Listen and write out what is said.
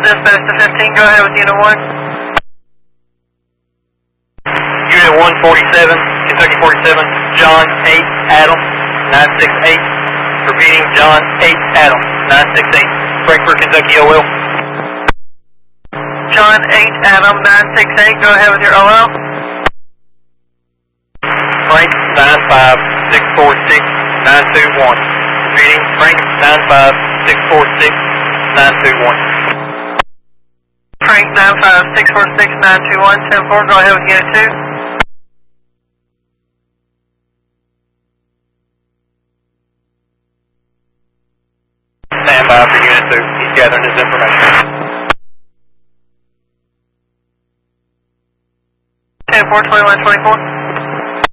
dispatch to 15, go ahead with Unit 1. Unit 147, Kentucky 47, John 8, Adam, 968. Repeating, John 8, Adam, 968. Frankfort, Kentucky OL. John 8, Adam, 968, go ahead with your OL. Frank 95646-921. Repeating, Frank 95646-921. Frank 95646-921, 10-4, go ahead with Unit 2. Stand by for Unit 2. He's gathering his information. 10-4, 21-24.